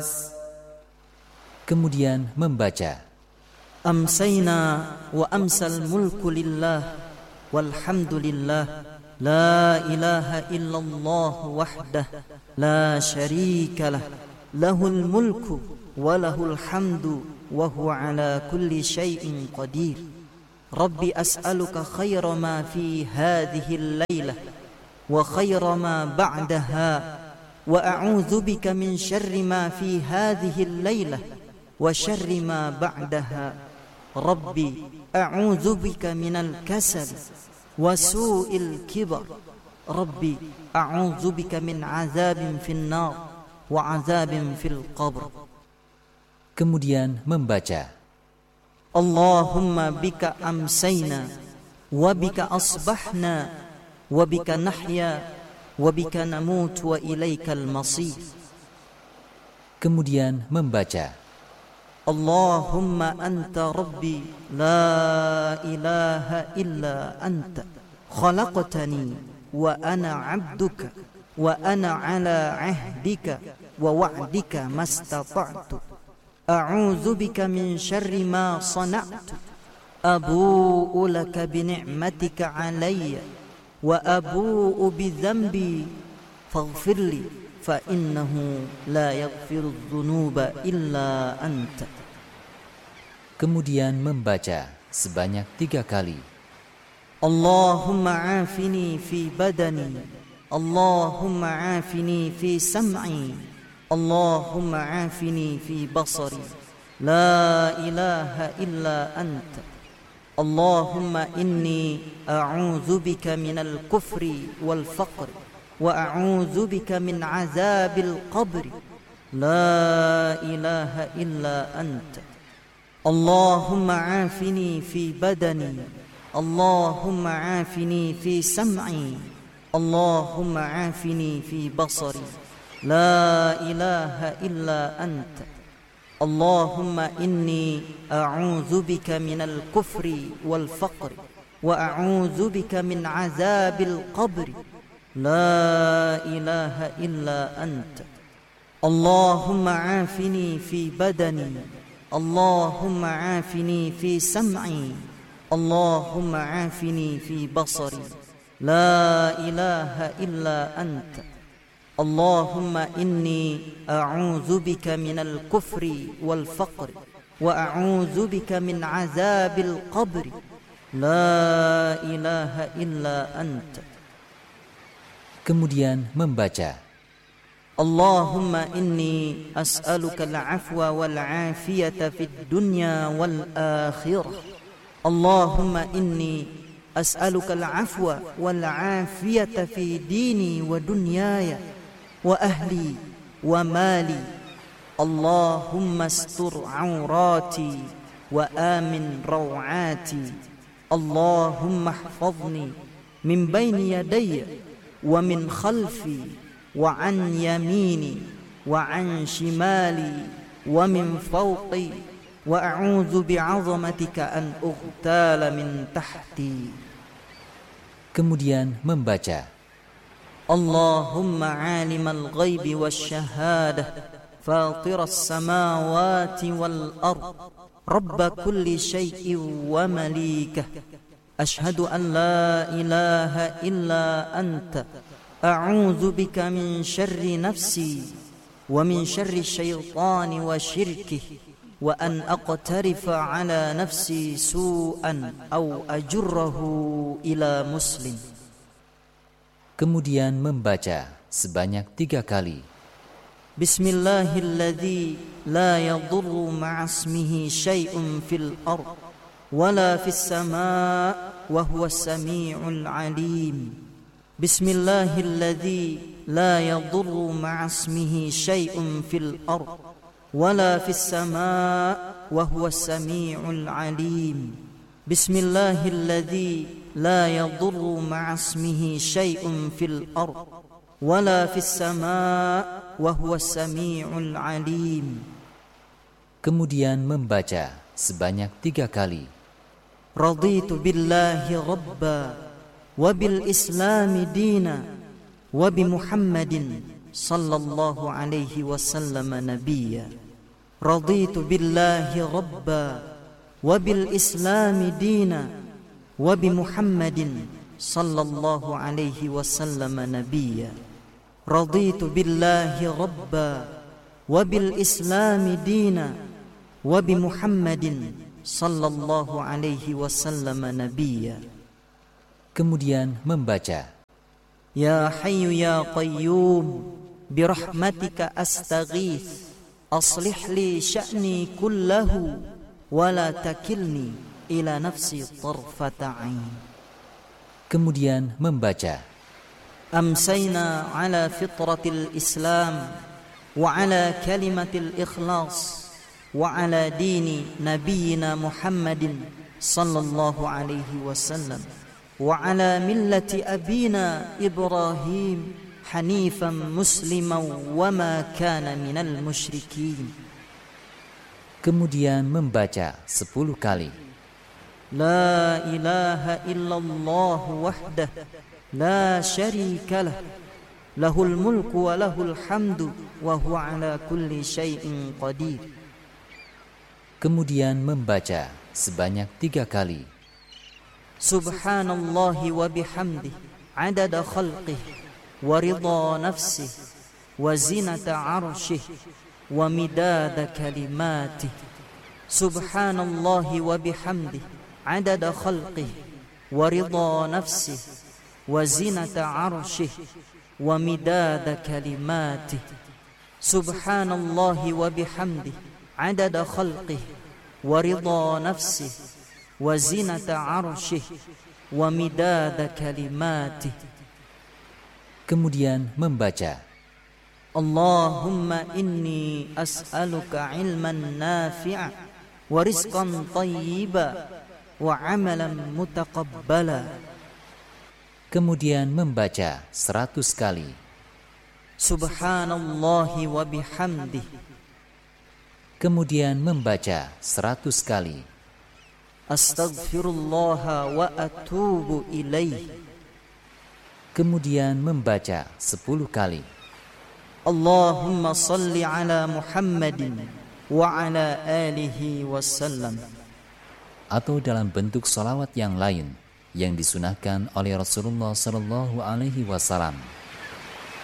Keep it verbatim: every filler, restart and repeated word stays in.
الناس. Kemudian membaca أمسينا وأمسى الملك لله والحمد لله لا إله إلا الله وحده لا شريك له له الملك وله الحمد وهو على كل شيء قدير. ربي أسألك خير ما في هذه الليلة وخير ما بعدها وأعوذ بك من شر ما في هذه الليلة وشر ما بعدها. ربي أعوذ بك من الكسل وسوء الكبر. ربي أعوذ بك من عذاب في النار وعذاب في القبر. Kemudian membaca اللهم بك أمسينا وبك أصبحنا وبك نحيا وبك نموت وإليك المصير. Kemudian membaca اللهم أنت ربي لا إله إلا أنت خلقتني وأنا عبدك وأنا على عهدك ووعدك ما استطعت أعوذ بك من شر ما صنعت أبوء لك بنعمتك علي وأبوء بذنبي فاغفر لي فإنه لا يغفر الذنوب إلا أنت. Kemudian membaca sebanyak tiga kali. اللهم عافني في بدني اللهم عافني في سمعي اللهم عافني في بصري لا إله إلا أنت. اللهم إني أعوذ بك من الكفر والفقر وأعوذ بك من عذاب القبر لا إله إلا أنت. اللهم عافني في بدني اللهم عافني في سمعي اللهم عافني في بصري لا إله إلا أنت. اللهم إني أعوذ بك من الكفر والفقر وأعوذ بك من عذاب القبر لا إله إلا أنت. اللهم عافني في بدني اللهم عافني في سمعي اللهم عافني في بصري لا إله إلا أنت. اللهم إني أعوذ بك من الكفر والفقر وأعوذ بك من عذاب القبر لا إله إلا أنت. Kemudian membaca اللهم إني أسألك العفو والعافية في الدنيا والآخرة. اللهم إني أسألك العفو والعافية في ديني ودنياي وأهلي ومالي. اللهم استر عوراتي وآمن روعاتي. اللهم احفظني من بين يدي ومن خلفي وعن يميني وعن شمالي ومن فوقي وأعوذ بعظمتك أن أغتال من تحتي. Kemudian membaca اللهم عالم الغيب والشهادة فاطر السماوات والأرض رب كل شيء ومليكه أشهد أن لا إله إلا أنت أعوذ بك من شر نفسي ومن شر الشيطان وشركه وأن أقترف على نفسي سوءا أو أجره إلى مسلم. Kemudian membaca sebanyak tiga kali. Bismillahilladzi la yadurru ma'asmihi syai'un fil ard wala fis samaa wa huwas samii'ul 'aliim. Bismillahilladzi la yadurru ma'asmihi syai'un fil ard wala fis samaa wa huwas samii'ul 'aliim. Bismillahilladzi la yadurru ma'asmihi syai'un fil ard wala fis samaa wa huwas samii'ul 'aliim. Kemudian membaca sebanyak tiga kali. Raditu billahi rabba wa bil islami dina wa bi Muhammadin sallallahu alaihi wasallam nabiyya. Raditu billahi rabba wa bil islami dina wa bi Muhammadin sallallahu alaihi wasallam nabiyya. Raditu billahi rabba wa bil islami dina wa bi Muhammadin sallallahu alaihi wasallam nabiyya. Kemudian membaca, Ya Hayyu ya Qayyum birahmatika astaghith aslih li sya'ni kullahu wa la takilni ila nafsi tarfata ain. Kemudian membaca, Amsayna ala fitratil Islam wa ala kalimatil ikhlas wa ala dini nabiyyina Muhammadin sallallahu alaihi wasallam wa ala millati abina Ibrahim hanifan musliman wa ma kana minal musyrikin. Kemudian membaca sepuluh kali, La ilaha illallah wahdah la syarika lah lahul mulku wa lahul hamdu wa huwa ala kulli syai'in qadir. Kemudian membaca sebanyak tiga kali, Subhanallahi wa bihamdih adada khalqih wa ridha nafsih wa zinata arshih wa midada kalimatih. Subhanallahi wa bihamdih adada khalqih wa ridha nafsih wa zinata arshih wa midada kalimatih. Subhanallahi wa bihamdih adada khalqih wa ridha nafsih wa zinata arshih wa midada kalimatih. Kemudian membaca, Allahumma inni as'aluka ilman nafi'a wa rizqan tayyiba wa amalan mutaqabbala. Kemudian membaca seratus kali, Subhanallahi wa bihamdih. Kemudian membaca seratus kali, Astaghfirullah wa atubu ilaih. Kemudian membaca sepuluh kali, Allahumma salli ala Muhammadin wa ala alihi wasallam. atau dalam bentuk salawat yang lain yang disunahkan oleh Rasulullah Sallallahu Alaihi Wasallam.